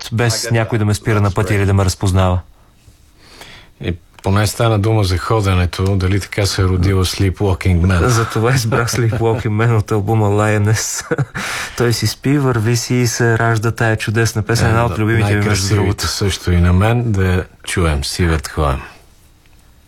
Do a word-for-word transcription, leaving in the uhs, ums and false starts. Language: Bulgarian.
без някой да ме спира на пътя или да ме разпознава. И поне стана дума за ходенето, дали така се е родила Sleepwalking Man. Затова избрах Sleepwalking Man от албума Lioness. Той си спи, върви си и се ражда тая чудесна песен, една от любимите ми, между другото. Също и на мен, да чуем Сивът Хоем.